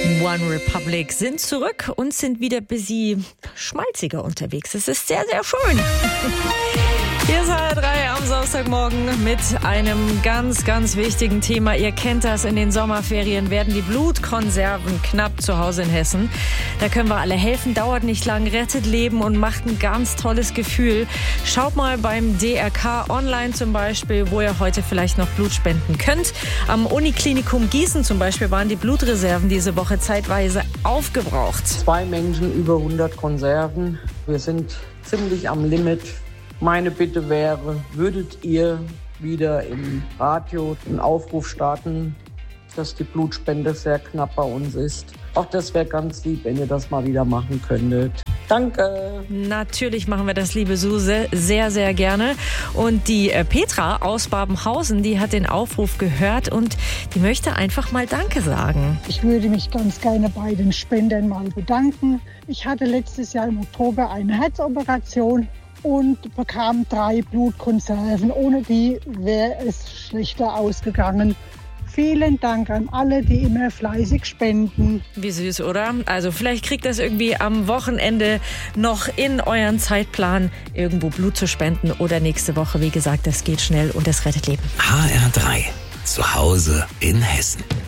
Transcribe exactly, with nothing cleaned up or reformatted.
One Republic sind zurück und sind wieder ein bisschen schmalziger unterwegs. Es ist sehr, sehr schön. Hier ist H R drei am Samstagmorgen mit einem ganz, ganz wichtigen Thema. Ihr kennt das, in den Sommerferien werden die Blutkonserven knapp zu Hause in Hessen. Da können wir alle helfen, dauert nicht lang, rettet Leben und macht ein ganz tolles Gefühl. Schaut mal beim D R K online zum Beispiel, wo ihr heute vielleicht noch Blut spenden könnt. Am Uniklinikum Gießen zum Beispiel waren die Blutreserven diese Woche zeitweise aufgebraucht. Zwei Menschen, über hundert Konserven. Wir sind ziemlich am Limit. Meine Bitte wäre, würdet ihr wieder im Radio einen Aufruf starten, dass die Blutspende sehr knapp bei uns ist. Auch das wäre ganz lieb, wenn ihr das mal wieder machen könntet. Danke. Natürlich machen wir das, liebe Suse, sehr, sehr gerne. Und die äh, Petra aus Babenhausen, die hat den Aufruf gehört und die möchte einfach mal Danke sagen. Ich würde mich ganz gerne bei den Spendern mal bedanken. Ich hatte letztes Jahr im Oktober eine Herzoperation und bekam drei Blutkonserven. Ohne die wäre es schlechter ausgegangen. Vielen Dank an alle, die immer fleißig spenden. Wie süß, oder? Also vielleicht kriegt das irgendwie am Wochenende noch in euren Zeitplan, irgendwo Blut zu spenden. Oder nächste Woche, wie gesagt, das geht schnell und das rettet Leben. H R drei. Zu Hause in Hessen.